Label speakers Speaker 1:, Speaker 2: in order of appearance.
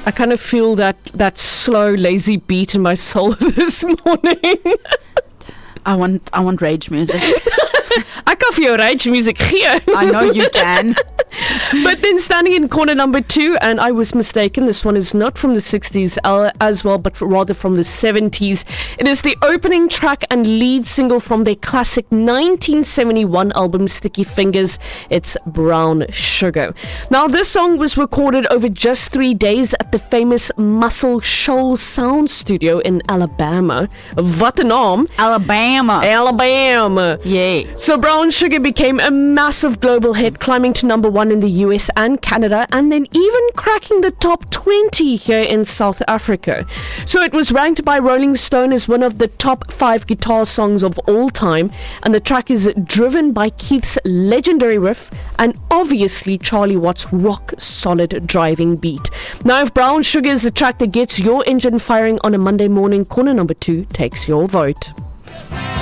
Speaker 1: I kind of feel that slow, lazy beat in my soul this morning.
Speaker 2: I want rage music.
Speaker 1: I kan vir jou rage music gee.
Speaker 2: I know you can.
Speaker 1: But then standing in corner number 2, and I was mistaken, this one is not from the 60s as well, but rather from the 70s. It is the opening track and lead single from their classic 1971 album Sticky Fingers. It's Brown Sugar. Now, this song was recorded over just 3 days at the famous Muscle Shoals Sound Studio in Alabama. Wat 'n naam!
Speaker 2: Alabama.
Speaker 1: Yeah. So Brown Sugar became a massive global hit, climbing to number 1 in the US and Canada, and then even cracking the top 20 here in South Africa. So it was ranked by Rolling Stone as one of the top 5 guitar songs of all time, and the track is driven by Keith's legendary riff and obviously Charlie Watts' rock solid driving beat. Now, if Brown Sugar is the track that gets your engine firing on a Monday morning, corner number 2 takes your vote.